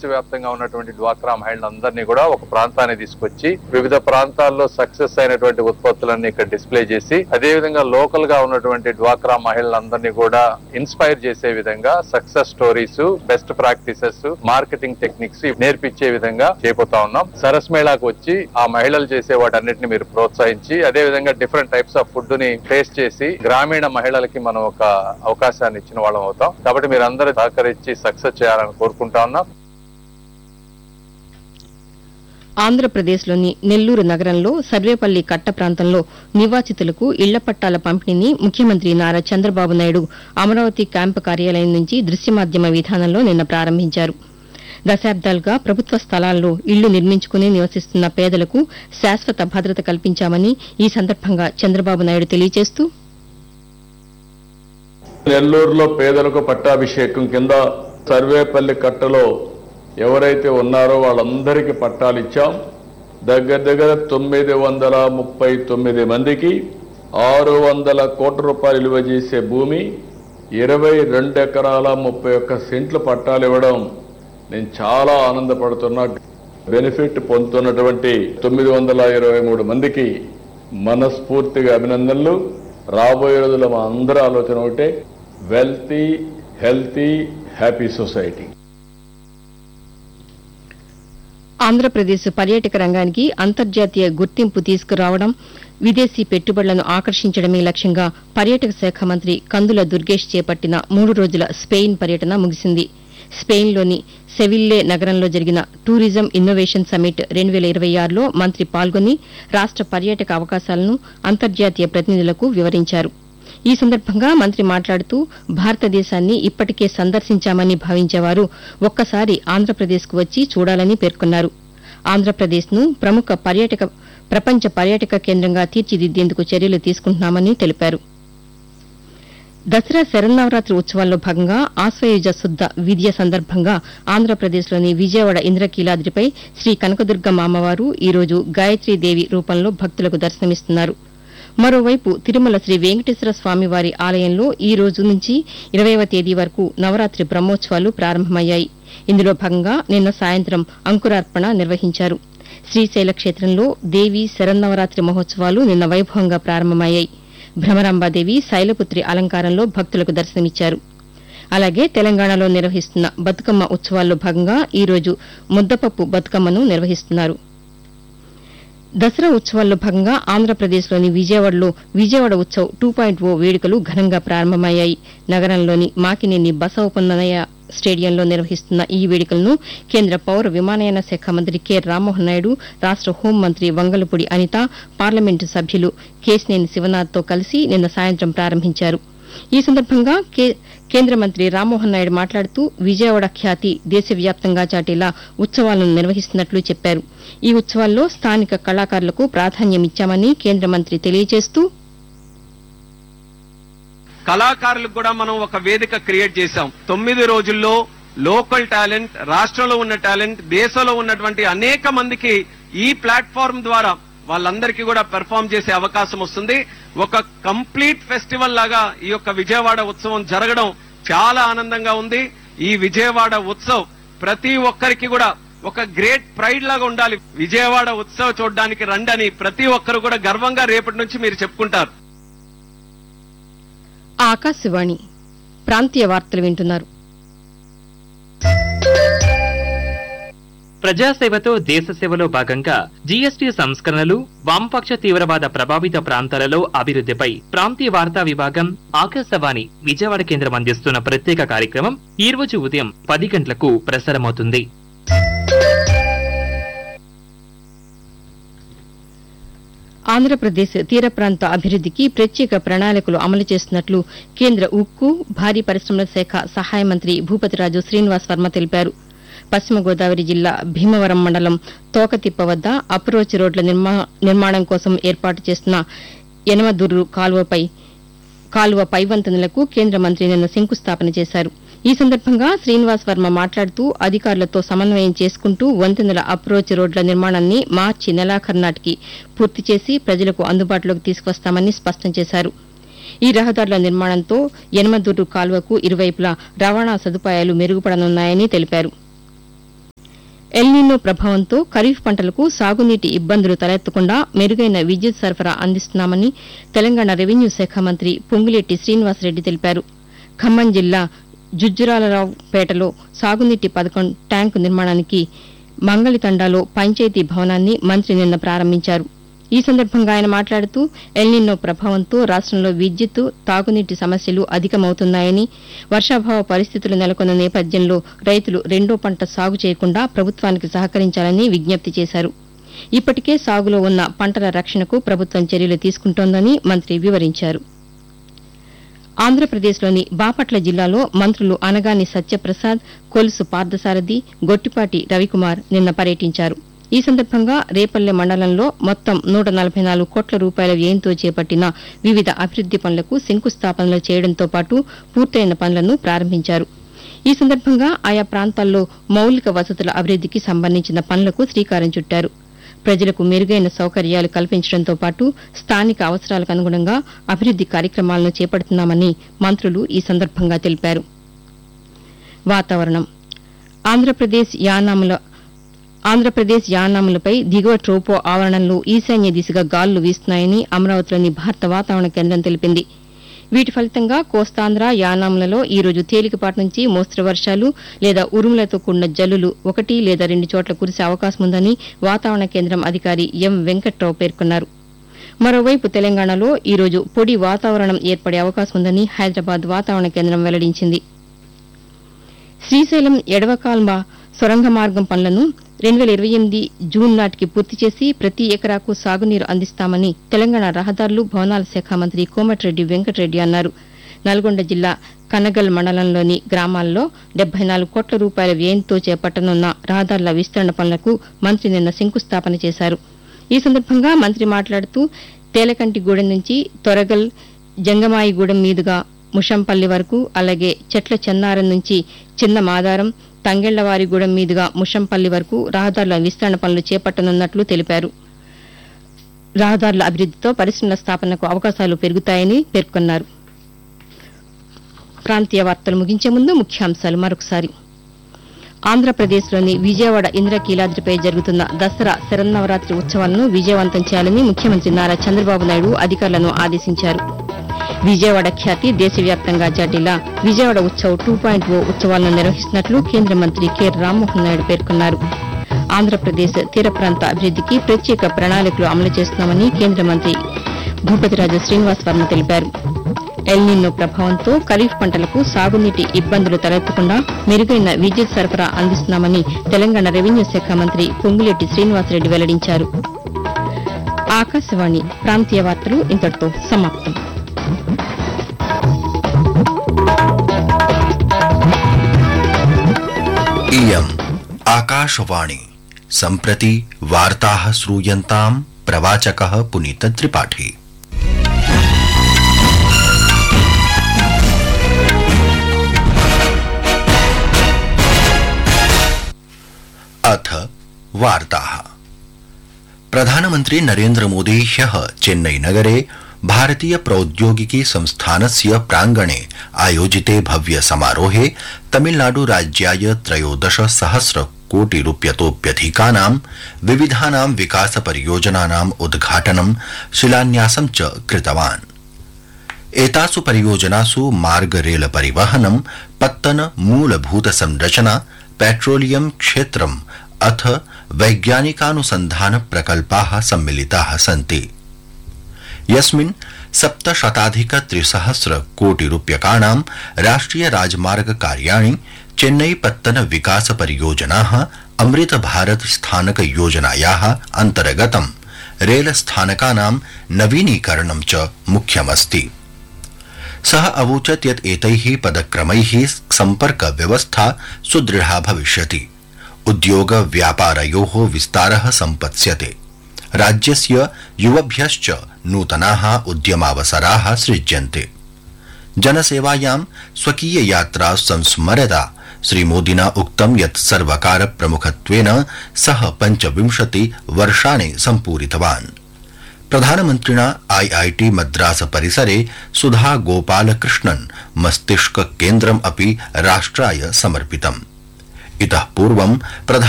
దేశవ్యాప్తంగా ఉన్నటువంటి డ్వాక్రా మహిళలందరినీ కూడా ఒక ప్రాంతాన్ని తీసుకొచ్చి వివిధ ప్రాంతాల్లో సక్సెస్ అయినటువంటి ఉత్పత్తులన్నీ ఇక్కడ డిస్ప్లే చేసి అదేవిధంగా లోకల్ గా ఉన్నటువంటి డ్వాక్రా మహిళలందరినీ కూడా ఇన్స్పైర్ చేసే విధంగా success stories, best practices, marketing techniques నేర్పించే విధంగా చేయబోతా ఉన్నాం. సరస్ మేళాకు వచ్చి ఆ మహిళలు చేసే వాటన్నిటిని మీరు ప్రోత్సహించి అదే విధంగా డిఫరెంట్ టైప్స్ ఆఫ్ ఫుడ్ ని టేస్ట్ చేసి గ్రామీణ మహిళలకి మనం ఒక అవకాశాన్ని ఇచ్చిన వాళ్ళం అవుతాం. కాబట్టి మీరు అందరూ సహకరించి సక్సెస్ చేయాలని కోరుకుంటా ఉన్నాం. ఆంధ్రప్రదేశ్లోని నెల్లూరు నగరంలో సర్వేపల్లి కట్ట ప్రాంతంలో నివాసితులకు ఇళ్ల పట్టాల పంపిణీని ముఖ్యమంత్రి నారా చంద్రబాబు నాయుడు అమరావతి క్యాంపు కార్యాలయం నుంచి దృశ్యమాధ్యమ విధానంలో నిన్న ప్రారంభించారు. దశాబ్దాలుగా ప్రభుత్వ స్థలాల్లో ఇళ్లు నిర్మించుకుని నివసిస్తున్న పేదలకు శాశ్వత భద్రత కల్పించామని ఈ సందర్భంగా చంద్రబాబు నాయుడు తెలియజేస్తూ, నెల్లూరులో పేదలకు పట్టాభిషేకం కింద సర్వేపల్లి కట్టలో ఎవరైతే ఉన్నారో వాళ్ళందరికీ పట్టాలు ఇచ్చాం. దగ్గర 939 మందికి 600 కోట్ల రూపాయలు విలువ చేసే భూమి 22 ఎకరాల 31 సెంట్లు పట్టాలు ఇవ్వడం నేను చాలా ఆనందపడుతున్నా. బెనిఫిట్ పొందుతున్నటువంటి 923 మందికి మనస్ఫూర్తిగా అభినందనలు. రాబోయే రోజుల్లో మా అందరి ఆలోచన ఒకటే, wealthy, healthy, happy society. Andhra Pradesh పర్యాటక రంగానికి అంతర్జాతీయ గుర్తింపు తీసుకురావడం, విదేశీ పెట్టుబడులను ఆకర్షించడమే లక్ష్యంగా పర్యాటక శాఖ మంత్రి కందుల దుర్గేష్ చేపట్టిన 3 రోజుల స్పెయిన్ పర్యటన ముగిసింది. స్పెయిన్లోని సెవిల్లే నగరంలో జరిగిన టూరిజం ఇన్నోవేషన్ సమ్మిట్ 2026లో మంత్రి పాల్గొని రాష్ట పర్యాటక అవకాశాలను అంతర్జాతీయ ప్రతినిధులకు వివరించారు. ఈ సందర్భంగా మంత్రి మాట్లాడుతూ, భారతదేశాన్ని ఇప్పటికే సందర్శించామని భావించేవారు ఒక్కసారి ఆంధ్రప్రదేశ్కు వచ్చి చూడాలని పేర్కొన్నారు. ఆంధ్రప్రదేశ్ను ప్రపంచ పర్యాటక కేంద్రంగా తీర్చిదిద్దేందుకు చర్యలు తీసుకుంటున్నామని తెలిపారు. దసరా శరన్నవరాత్రి ఉత్సవాల్లో భాగంగా ఆశ్వయుజ శుద్ద విద్య సందర్భంగా ఆంధ్రప్రదేశ్లోని విజయవాడ ఇంద్రకీలాద్రిపై శ్రీ కనకదుర్గమ్మ అమ్మవారు ఈరోజు గాయత్రీదేవి రూపంలో భక్తులకు దర్శనమిస్తున్నారు. మరోవైపు తిరుమల శ్రీ వెంకటేశ్వర స్వామివారి ఆలయంలో ఈ రోజు నుంచి 20వ తేదీ వరకు నవరాత్రి బ్రహ్మోత్సవాలు ప్రారంభమయ్యాయి. ఇందులో భాగంగా నిన్న సాయంత్రం అంకురార్పణ నిర్వహించారు. శ్రీశైల క్షేత్రంలో దేవి శరన్నవరాత్రి మహోత్సవాలు నిన్న వైభవంగా ప్రారంభమయ్యాయి. భ్రమరాంబాదేవి శైలపుత్రి అలంకారంలో భక్తులకు దర్శనమిచ్చారు. అలాగే తెలంగాణలో నిర్వహిస్తున్న బతుకమ్మ ఉత్సవాల్లో భాగంగా ఈ రోజు ముద్దపప్పు బతుకమ్మను నిర్వహిస్తున్నారు. దసరా ఉత్సవాల్లో భాగంగా ఆంధ్రప్రదేశ్లోని విజయవాడలో విజయవాడ ఉత్సవ్ 2.0 వేడుకలు ఘనంగా ప్రారంభమయ్యాయి. నగరంలోని మాకినేని బసవపున్నయ్య స్టేడియంలో నిర్వహిస్తున్న ఈ వేడుకలను కేంద్ర పౌర విమానయాన శాఖ మంత్రి కె రామ్మోహన్ నాయుడు, రాష్ట హోంమంత్రి వంగలపూడి అనిత, పార్లమెంటు సభ్యులు కేశినేని శివనాథ్తో కలిసి నిన్న సాయంత్రం ప్రారంభించారు. ఈ సందర్భంగా కేంద్ర మంత్రి రామ్మోహన్ నాయుడు మాట్లాడుతూ, విజయవాడ ఖ్యాతి దేశవ్యాప్తంగా చాటేలా ఉత్సవాలను నిర్వహిస్తున్నట్లు చెప్పారు. ఈ ఉత్సవాల్లో స్థానిక కళాకారులకు ప్రాధాన్యమిచ్చామని కేంద్ర మంత్రి తెలియజేస్తూ, కళాకారులకు కూడా మనం ఒక వేదిక క్రియేట్ చేశాం. 9 రోజుల్లో లోకల్ టాలెంట్, రాష్ట్రంలో ఉన్న టాలెంట్, దేశంలో ఉన్నటువంటి అనేక మందికి ఈ ప్లాట్ఫామ్ ద్వారా వాళ్ళందరికీ కూడా పెర్ఫార్మ్ చేసే అవకాశం వస్తుంది. ఒక కంప్లీట్ ఫెస్టివల్ లాగా ఈ యొక్క విజయవాడ ఉత్సవం జరగడం చాలా ఆనందంగా ఉంది. ఈ విజయవాడ ఉత్సవ్ ప్రతి ఒక్కరికి కూడా ఒక గ్రేట్ ప్రైడ్ లాగా ఉండాలి. విజయవాడ ఉత్సవ్ చూడడానికి రండని ప్రతి ఒక్కరు కూడా గర్వంగా రేపటి నుంచి మీరు చెప్పుకుంటారు. ఆకాశవాణి ప్రాంతీయ వార్తలు వింటున్నారు. ప్రజాసేవతో దేశసేవలో భాగంగా జీఎస్టీ సంస్కరణలు, వామపక్ష తీవ్రవాద ప్రభావిత ప్రాంతాలలో అభివృద్ధిపై ప్రాంతీయ వార్తా విభాగం ఆకాశవాణి విజయవాడ కేంద్రం అందిస్తున్న ప్రత్యేక కార్యక్రమం ఈ రోజు ఉదయం 10 గంటలకు ప్రసారమవుతుంది. ఆంధ్రప్రదేశ్ తీర ప్రాంత అభివృద్దికి ప్రత్యేక ప్రణాళికలు అమలు చేస్తున్నట్లు కేంద్ర ఉక్కు, భారీ పరిశ్రమల శాఖ సహాయ మంత్రి భూపతిరాజు శ్రీనివాస్ వర్మ తెలిపారు. పశ్చిమ గోదావరి జిల్లా భీమవరం మండలం తోకతిప్ప వద్ద అప్రోచ్ రోడ్ల నిర్మాణం కోసం ఏర్పాటు చేస్తున్న యనమదుర్రు కాలువ పైవంతెనలకు కేంద్ర మంత్రి నిన్న శంకుస్థాపన చేశారు. ఈ సందర్భంగా శ్రీనివాస్ వర్మ మాట్లాడుతూ, అధికారులతో సమన్వయం చేసుకుంటూ వంతెనల అప్రోచ్ రోడ్ల నిర్మాణాన్ని మార్చి నెలాఖరు నాటికి పూర్తి చేసి ప్రజలకు అందుబాటులోకి తీసుకువస్తామని స్పష్టం చేశారు. ఈ రహదారుల నిర్మాణంతో యనమదుర్రు కాలువకు ఇరువైపులా రవాణా సదుపాయాలు మెరుగుపడనున్నాయని తెలిపారు. ఎల్నినో ప్రభావంతో ఖరీఫ్ పంటలకు సాగునీటి ఇబ్బందులు తలెత్తకుండా మెరుగైన విద్యుత్ సరఫరా అందిస్తున్నామని తెలంగాణ రెవెన్యూ శాఖ మంత్రి పొంగులేటి శ్రీనివాసరెడ్డి తెలిపారు. ఖమ్మం జిల్లా జుజ్జురాలరావుపేటలో సాగునీటి పథకం ట్యాంకు నిర్మాణానికి మంగళితండాలో పంచాయతీ భవనాన్ని మంత్రి నిన్న ప్రారంభించారు. ఈ సందర్భంగా ఆయన మాట్లాడుతూ ఎల్నినో ప్రభావంతో రాష్టంలో విద్యుత్, తాగునీటి సమస్యలు అధికమవుతున్నాయని, వర్షాభావ పరిస్థితులు నెలకొన్న నేపథ్యంలో రైతులు రెండో పంట సాగు చేయకుండా ప్రభుత్వానికి సహకరించాలని విజ్ఞప్తి చేశారు. ఇప్పటికే సాగులో ఉన్న పంటల రక్షణకు ప్రభుత్వం చర్యలు తీసుకుంటోందని మంత్రి వివరించారు. ఆంధ్రప్రదేశ్లోని బాపట్ల జిల్లాలో మంత్రులు అనగాని సత్యప్రసాద్, కొలుసు పార్థసారథి, గొట్టిపాటి రవికుమార్ నిన్న పర్యటించారు. ఈ సందర్భంగా రేపల్లె మండలంలో మొత్తం 144 కోట్ల రూపాయల వ్యయంతో చేపట్టిన వివిధ అభివృద్ది పనులకు శంకుస్థాపనలు చేయడంతో పాటు పూర్తయిన పనులను ప్రారంభించారు. ఈ సందర్భంగా ఆయా ప్రాంతాల్లో మౌలిక వసతుల అభివృద్దికి సంబంధించిన పనులకు శ్రీకారం చుట్టారు. ప్రజలకు మెరుగైన సౌకర్యాలు కల్పించడంతో పాటు స్థానిక అవసరాలకు అనుగుణంగా అభివృద్ది కార్యక్రమాలను చేపడుతున్నామని మంత్రులు ఈ సందర్భంగా తెలిపారు. వాతావరణం. ఆంధ్రప్రదేశ్ యానాములపై దిగువ ట్రోపో ఆవరణంలో ఈశాన్య దిశగా గాలులు వీస్తున్నాయని అమరావతిలోని భారత వాతావరణ కేంద్రం తెలిపింది. వీటి ఫలితంగా కోస్తాంధ్ర, యానాములలో ఈ రోజు తేలికపాటి నుంచి మోస్తరు వర్షాలు లేదా ఉరుములతో కూడిన జల్లులు 1 లేదా 2 చోట్ల కురిసే అవకాశం ఉందని వాతావరణ కేంద్రం అధికారి ఎం వెంకట్రావు పేర్కొన్నారు. మరోవైపు తెలంగాణలో ఈ రోజు పొడి వాతావరణం ఏర్పడే అవకాశం ఉందని హైదరాబాద్ వాతావరణ కేంద్రం వెల్లడించింది. శ్రీశైలం ఎడవకాల్వ సొరంగ మార్గం పనులను 2028 జూన్ నాటికి పూర్తి చేసి ప్రతి ఎకరాకు సాగునీరు అందిస్తామని తెలంగాణ రహదారులు, భవనాల శాఖ మంత్రి కోమటిరెడ్డి వెంకటరెడ్డి అన్నారు. నల్గొండ జిల్లా కనగల్ మండలంలోని గ్రామాల్లో 74 కోట్ల రూపాయల వ్యయంతో చేపట్టనున్న రహదారుల విస్తరణ పనులకు మంత్రి నిన్న శంకుస్థాపన చేశారు. ఈ సందర్భంగా మంత్రి మాట్లాడుతూ తేలకంటిగూడెం నుంచి తొరగల్, జంగమాయిగూడెం మీదుగా ముషంపల్లి వరకు, అలాగే చెట్ల చెన్నారం నుంచి చిన్న మాదారం, తంగెళ్లవారిగూడెం మీదుగా ముషంపల్లి వరకు రహదారుల విస్తరణ పనులు చేపట్టనున్నట్లు తెలిపారు. రహదారుల అభివృద్దితో పరిశ్రమల స్థాపనకు అవకాశాలు పెరుగుతాయని పేర్కొన్నారు. ప్రాంతీయ వార్తలు ముగించే ముందు ముఖ్యాంశాలు మరొకసారి. ఆంధ్రప్రదేశ్లోని విజయవాడ ఇంద్రకీలాద్రిపై జరుగుతున్న దసరా శరన్నవరాత్రి ఉత్సవాలను విజయవంతం చేయాలని ముఖ్యమంత్రి నారా చంద్రబాబు నాయుడు అధికారులను ఆదేశించారు. విజయవాడ ఖ్యాతి దేశవ్యాప్తంగా చాటేలా విజయవాడ ఉత్సవ్ 2.0 ఉత్సవాలను నిర్వహిస్తున్నట్లు కేంద్ర మంత్రి కె రామ్మోహన్ నాయుడు పేర్కొన్నారు. ఆంధ్రప్రదేశ్ తీర ప్రాంత అభివృద్దికి ప్రత్యేక ప్రణాళికలు అమలు చేస్తున్నామని కేంద్ర మంత్రి భూపతిరాజు శ్రీనివాస్ వర్మ తెలిపారు. ఎల్నినో ప్రభావంతో ఖరీఫ్ పంటలకు సాగునీటి ఇబ్బందులు తలెత్తకుండా మెరుగైన విద్యుత్ సరఫరా అందిస్తున్నామని తెలంగాణ రెవెన్యూ శాఖ మంత్రి పొంగులేటి శ్రీనివాసరెడ్డి వెల్లడించారు. ఆకాశవాణి ప్రాంతీయ వార్తలు ఇంతటితో సమాప్తం. इयम् आकाशवाणी सम्प्रति वार्ताः श्रूयन्ताम् प्रवाचकः पुनीत त्रिपाठी। अथ वार्ताः। प्रधानमन्त्री नरेन्द्र मोदी ह्यः चेन्नई नगरे भारतीय प्रौद्योगिकी संस्थानस्य प्रांगणे आयोजिते भव्य समारोहे तमिलनाडु राज्याय 13,000 कोटि रूप्यतोप्यधिकानां विविधानां विकास परियोजनानाम् उद्घाटनं शिलान्यासं च कृतवान्। एतासु परियोजनासु मार्ग रेल परिवहनं, पत्तन मूलभूत संरचना, पेट्रोलियम क्षेत्रम् अथ वैज्ञानिकानुसन्धान प्रकल्पाः सम्मिलिताः सन्ति। यस्मिन् 7,000,300 कोटि रूप्यकाणां राष्ट्रिय राजमार्ग कार्याणि, चेन्नई पत्तन विकास परियोजनाः, अमृत भारत स्थानक योजनायाः अन्तर्गतं रेल स्थानकानां नवीनीकरणं च मुख्यमस्ति। सः अवोचत् यत् एतैः पदक्रमैः सम्पर्क व्यवस्था सुदृढा भविष्यति, उद्योग व्यापारयोः विस्तारः सम्पत्स्यते, राज्यस्य युवभ्यश्च नूतनाः उद्यमावसराः सृज्यन्ते। जनसेवायां स्वकीय यात्रा संस्मरता श्रीमोदिना उक्तं यत् सर्वकार प्रमुखत्वेन सः 25 वर्षाणि सम्पूरितवान्। प्रधानमन्त्रिणा IIT मद्रास परिसरे सुधा गोपालकृष्णन् मस्तिष्क केन्द्रम् अपि राष्ट्राय समर्पितम्। इतः पूर्वं